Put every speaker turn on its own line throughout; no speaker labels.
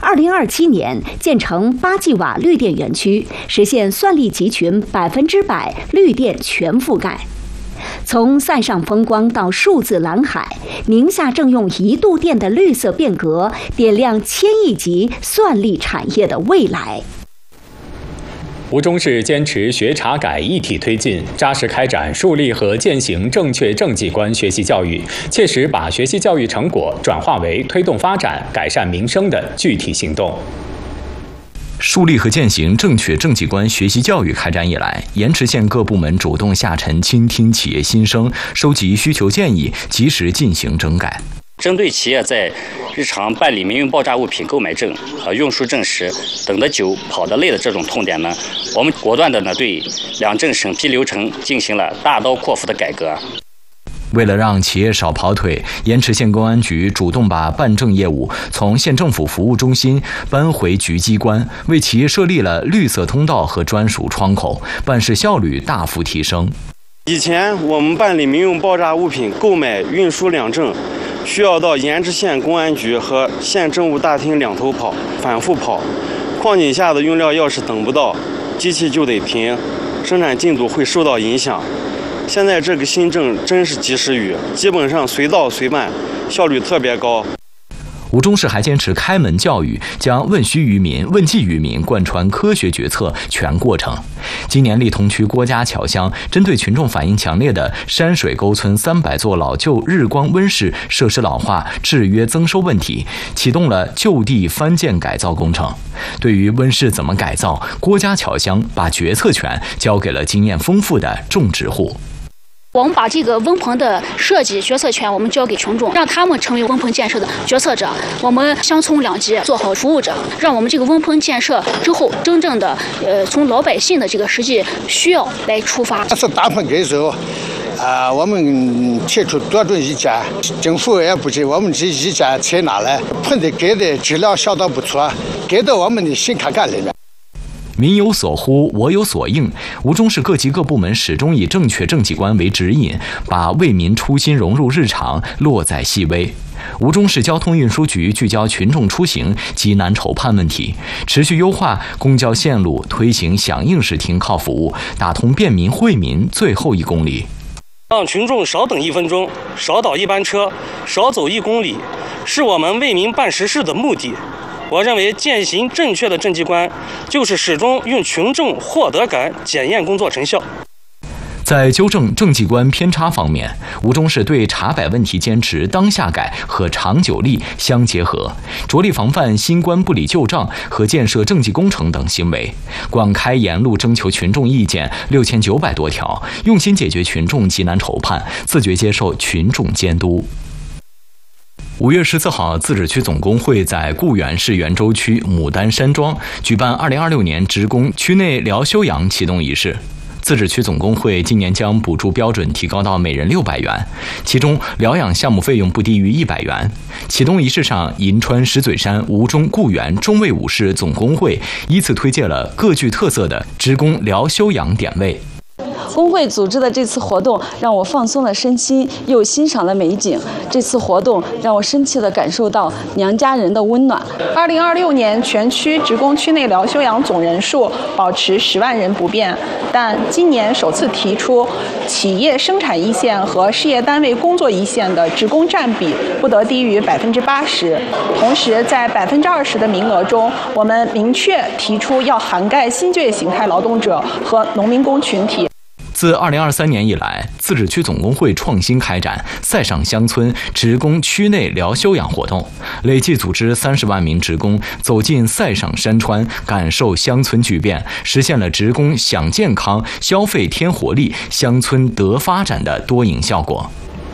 2027年建成8吉瓦绿电园区，实现算力集群100%绿电全覆盖。从塞上风光到数字蓝海，宁夏正用1度电的绿色变革，点亮1000亿级算力产业的未来。
吴忠市坚持学查改一体推进，扎实开展树立和践行正确政绩观学习教育，切实把学习教育成果转化为推动发展、改善民生的具体行动。
树立和践行正确政绩观学习教育开展以来，盐池县各部门主动下沉倾听企业心声，收集需求建议，及时进行整改。
针对企业在日常办理民用爆炸物品购买证和运输证时等得久、跑得累的这种痛点呢，我们果断地对两证审批流程进行了大刀阔斧的改革。
为了让企业少跑腿，盐池县公安局主动把办证业务从县政府服务中心搬回局机关，为企业设立了绿色通道和专属窗口，办事效率大幅提升。
以前我们办理民用爆炸物品购买、运输两证，需要到盐池县公安局和县政务大厅两头跑，反复跑。矿井下的用料要是等不到，机器就得停，生产进度会受到影响。现在这个新政真是及时雨，基本上随到随办，效率特别高。
吴忠市还坚持开门教育，将问需于民、问计于民贯穿科学决策全过程。今年丽桐区郭家桥乡针对群众反映强烈的山水沟村300座老旧日光温室设施老化、制约增收问题，启动了就地翻建改造工程。对于温室怎么改造，郭家桥乡把决策权交给了经验丰富的种植户。
我们把这个温棚的设计决策权我们交给群众，让他们成为温棚建设的决策者。我们乡村两级做好服务者，让我们这个温棚建设之后，真正的从老百姓的这个实际需要来出发。
是大棚改造，我们提出多种意见，政府也不给我们这意见采纳了，棚子改的质量相当不错，改到我们的心坎坎里面。
民有所呼，我有所应。吴忠市各级各部门始终以正确政绩观为指引，把为民初心融入日常，落在细微。吴忠市交通运输局聚焦群众出行急难愁盼问题，持续优化公交线路，推行响应式停靠服务，打通便民惠民最后1公里。
让群众少等1分钟，少倒1班车，少走1公里，是我们为民办实事的目的。我认为践行正确的政绩观，就是始终用群众获得感检验工作成效。
在纠正政绩观偏差方面，吴忠市对查改问题坚持当下改和长久立相结合，着力防范新官不理旧账和建设政绩工程等行为。广开言路征求群众意见6900多条，用心解决群众急难愁盼，自觉接受群众监督。5月14号，自治区总工会在固原市元州区牡丹山庄举办2026年职工区内疗休养启动仪式。自治区总工会今年将补助标准提高到每人600元，其中疗养项目费用不低于100元。启动仪式上，银川石嘴山吴忠固原中卫武士总工会依次推介了各具特色的职工疗休养点位。
工会组织的这次活动让我放松了身心，又欣赏了美景。这次活动让我深切地感受到娘家人的温暖。
2026年全区职工区内疗休养总人数保持10万人不变，但今年首次提出企业生产一线和事业单位工作一线的职工占比不得低于80%。同时，在20%的名额中，我们明确提出要涵盖新就业形态劳动者和农民工群体。
自2023年以来，自治区总工会创新开展塞上乡村职工区内疗休养活动，累计组织30万名职工走进塞上山川，感受乡村巨变，实现了职工享健康、消费添活力、乡村得发展的多赢效果。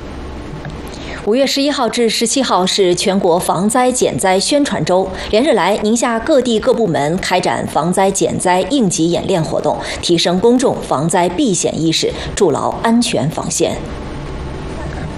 5月11号至17号是全国防灾减灾宣传周，连日来，宁夏各地各部门开展防灾减灾应急演练活动，提升公众防灾避险意识，筑牢安全防线。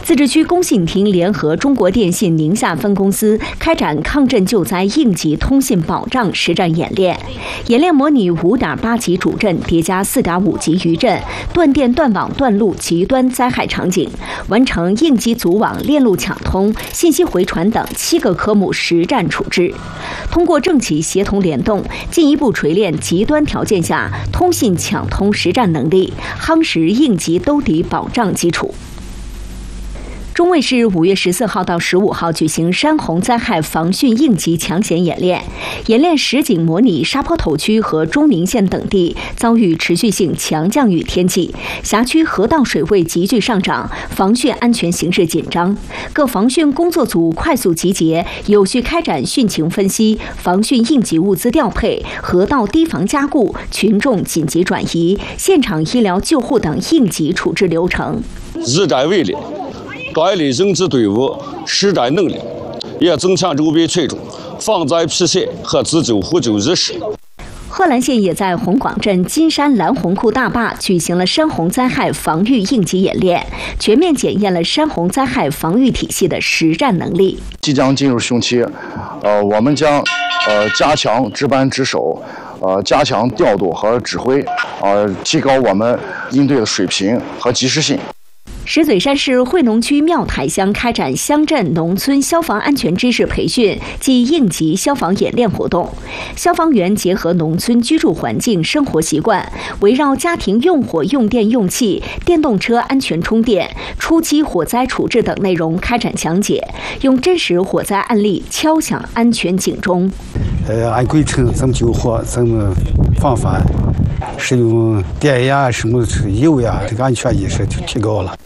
自治区工信厅联合中国电信宁夏分公司开展抗震救灾应急通信保障实战演练。演练模拟5.8级主震叠加4.5级余震、断电、断网、断路极端灾害场景，完成应急组网、链路抢通、信息回传等7个科目实战处置。通过政企协同联动，进一步锤炼极端条件下通信抢通实战能力，夯实应急兜底保障基础。中卫市5月14号到15号举行山洪灾害防汛应急抢险演练，演练实景模拟沙坡头区和中宁县等地遭遇持续性强降雨天气，辖区河道水位急剧上涨，防汛安全形势紧张。各防汛工作组快速集结，有序开展汛情分析、防汛应急物资调配、河道堤防加固、群众紧急转移、现场医疗救护等应急处置流程。
日灾为烈，改立人治队伍实战能力，也增强周边群众防灾辟险和自救互救意识。
贺兰县也在红广镇金山蓝洪库大坝举行了山洪灾害防御应急演练，全面检验了山洪灾害防御体系的实战能力。
即将进入汛期，我们将加强值班值守，加强调度和指挥，提高我们应对的水平和及时性。
石嘴山市惠农区庙台乡开展乡镇农村消防安全知识培训暨应急消防演练活动，消防员结合农村居住环境、生活习惯，围绕家庭用火、用电、用气、电动车安全充电、初期火灾处置等内容开展讲解，用真实火灾案例敲响安全警钟。
按规程怎么救火，怎么防范，使用电呀、什么油呀，这个安全意识就提高了。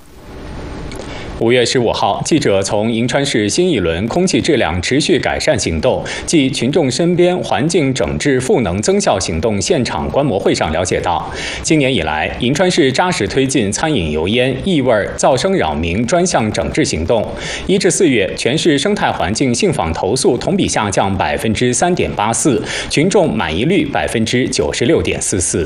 5月15号，记者从银川市新一轮空气质量持续改善行动暨群众身边环境整治赋能增效行动现场观摩会上了解到，今年以来，银川市扎实推进餐饮油烟、异味、噪声扰民专项整治行动。1至4月，全市生态环境信访投诉同比下降3.84%，群众满意率96.44%。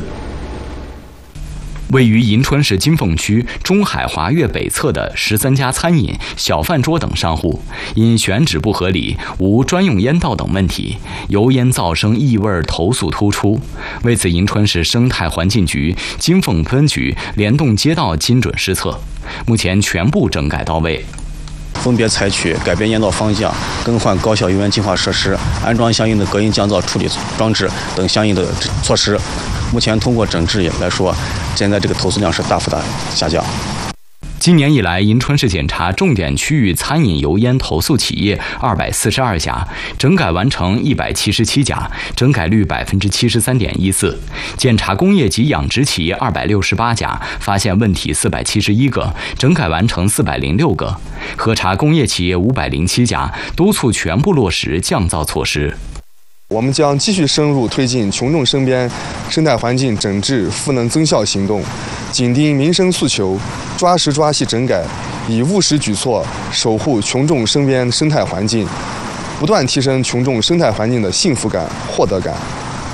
位于银川市金凤区中海华悦北侧的13家餐饮、小饭桌等商户，因选址不合理、无专用烟道等问题，油烟噪声、异味投诉突出。为此，银川市生态环境局、金凤分局联动街道精准施策，目前全部整改到位。
分别采取改变烟道方向、更换高效油烟净化设施、安装相应的隔音降噪处理装置等相应的措施。目前通过整治来说，现在这个投诉量是大幅的下降。
今年以来，银川市检查重点区域餐饮油烟投诉企业242家，整改完成177家，整改率73.14%；检查工业及养殖企业268家，发现问题471个，整改完成406个；核查工业企业507家，督促全部落实降噪措施。
我们将继续深入推进群众身边生态环境整治赋能增效行动，紧盯民生诉求，抓实抓细整改，以务实举措守护群众身边生态环境，不断提升群众生态环境的幸福感、获得感。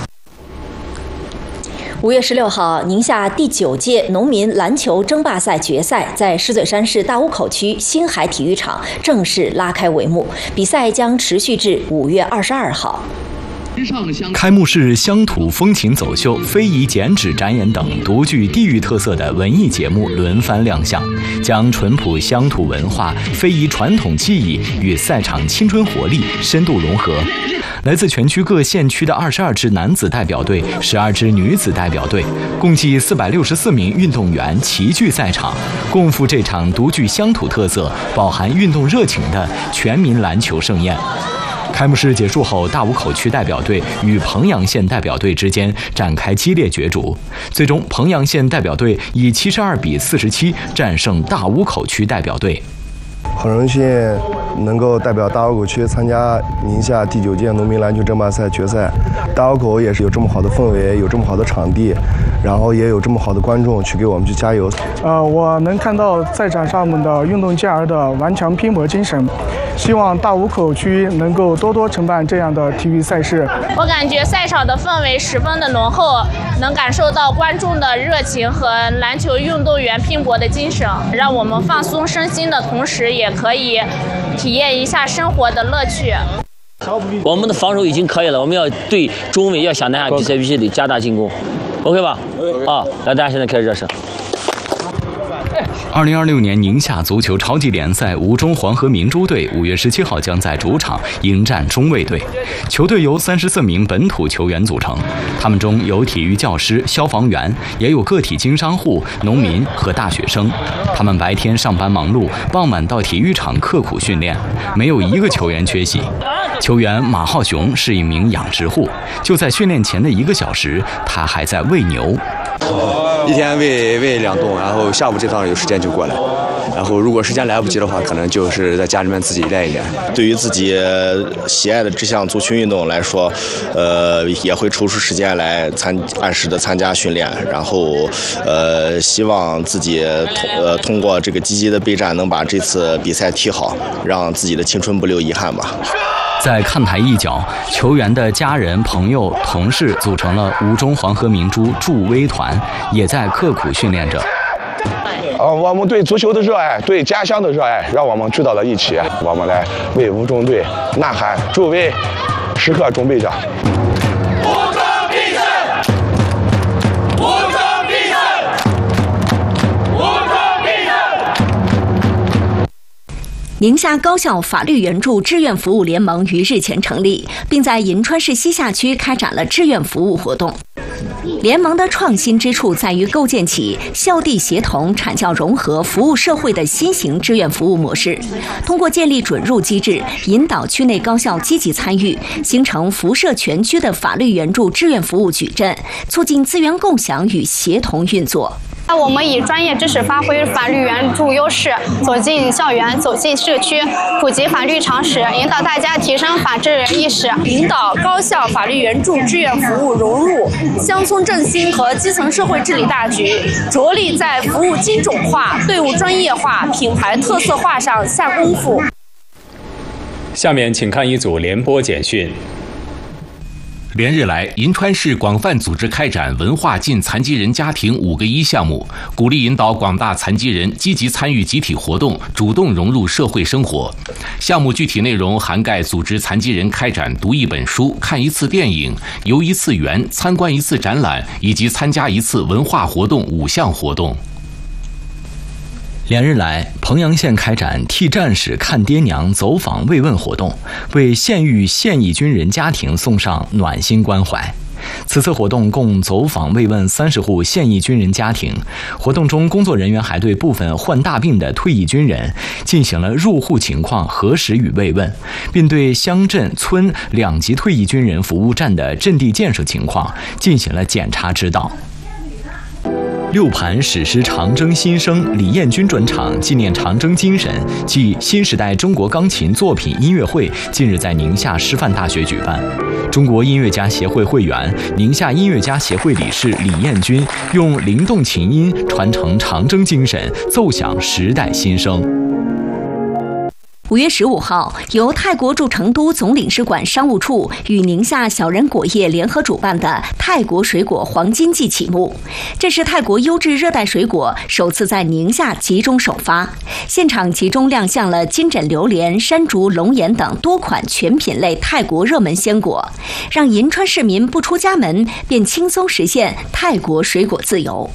5月16号，宁夏第9届农民篮球争霸赛决赛在石嘴山市大坞口区星海体育场正式拉开帷幕，比赛将持续至5月22号。
开幕式乡土风情走秀、非遗剪纸展演等独具地域特色的文艺节目轮番亮相，将淳朴乡土文化、非遗传统技艺与赛场青春活力深度融合。来自全区各县区的22支男子代表队、12支女子代表队，共计464名运动员齐聚赛场，共赴这场独具乡土特色、饱含运动热情的全民篮球盛宴。开幕式结束后，大坞口区代表队与彭阳县代表队之间展开激烈角逐，最终彭阳县代表队以72比47战胜大坞口区代表队。
很荣幸能够代表大沽口区参加宁夏第9届农民篮球争霸赛决赛。大沽口也是有这么好的氛围，有这么好的场地，然后也有这么好的观众去给我们去加油。
我能看到赛场上面的运动健儿的顽强拼搏精神，希望大沽口区能够多多承办这样的体育赛事。
我感觉赛场的氛围十分的浓厚，能感受到观众的热情和篮球运动员拼搏的精神，让我们放松身心的同时，也可以体验一下生活的乐趣。
我们的防守已经可以了，我们要对中卫要想拿下比赛，必须得加大进攻 ，OK 吧？啊，那大家现在开始热身。
2026年宁夏足球超级联赛吴中黄河明珠队5月17号将在主场迎战中卫队。球队由34名本土球员组成，他们中有体育教师、消防员，也有个体经商户、农民和大学生。他们白天上班忙碌，傍晚到体育场刻苦训练，没有一个球员缺席。球员马浩雄是一名养殖户，就在训练前的1个小时，他还在喂牛。
一天喂2顿，然后下午这趟有时间就过来，然后如果时间来不及的话，可能就是在家里面自己练一练。
对于自己喜爱的这项足球运动来说，也会抽出时间来按时的参加训练，然后希望自己通过这个积极的备战，能把这次比赛踢好，让自己的青春不留遗憾吧。
在看台一角，球员的家人、朋友、同事组成了吴中黄河明珠助威团，也在刻苦训练着。
我们对足球的热爱，对家乡的热爱，让我们聚到了一起。我们来为吴中队呐喊助威，时刻准备着。
宁夏高校法律援助志愿服务联盟于日前成立，并在银川市西夏区开展了志愿服务活动。联盟的创新之处在于构建起校地协同、产教融合、服务社会的新型志愿服务模式，通过建立准入机制，引导区内高校积极参与，形成辐射全区的法律援助志愿服务矩阵，促进资源共享与协同运作。
我们以专业知识发挥法律援助优势，走进校园，走进社区，普及法律常识，引导大家提升法治意识，
引导高校法律援助志愿服务融入乡村振兴和基层社会治理大局，着力在服务精准化、队伍专业化、品牌特色化上下功夫。
下面请看一组联播简讯。
连日来，银川市广泛组织开展文化进残疾人家庭5个1项目，鼓励引导广大残疾人积极参与集体活动，主动融入社会生活。项目具体内容涵盖组织残疾人开展读1本书、看1次电影、游1次园、参观1次展览，以及参加1次文化活动5项活动。
连日来，彭阳县开展替战士看爹娘走访慰问活动，为现役现役军人家庭送上暖心关怀。此次活动共走访慰问30户现役军人家庭。活动中，工作人员还对部分患大病的退役军人进行了入户情况核实与慰问，并对乡镇村2级退役军人服务站的阵地建设情况进行了检查指导。6盘史诗长征新生李彦军专场纪念长征精神暨新时代中国钢琴作品音乐会近日在宁夏师范大学举办。中国音乐家协会会员、宁夏音乐家协会理事李彦军用灵动琴音传承长征精神，奏响时代新声。
5月15号，由泰国驻成都总领事馆商务处与宁夏小人果业联合主办的泰国水果黄金季启幕。这是泰国优质热带水果首次在宁夏集中首发，现场集中亮相了金枕榴莲、山竹、龙眼等多款全品类泰国热门鲜果，让银川市民不出家门便轻松实现泰国水果自由。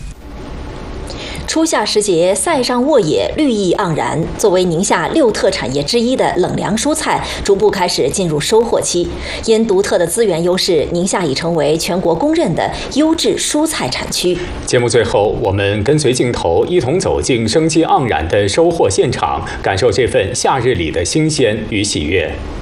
初夏时节，塞上沃野绿意盎然。作为宁夏6特产业之一的冷凉蔬菜，逐步开始进入收获期。因独特的资源优势，宁夏已成为全国公认的优质蔬菜产区。
节目最后，我们跟随镜头，一同走进生机盎然的收获现场，感受这份夏日里的新鲜与喜悦。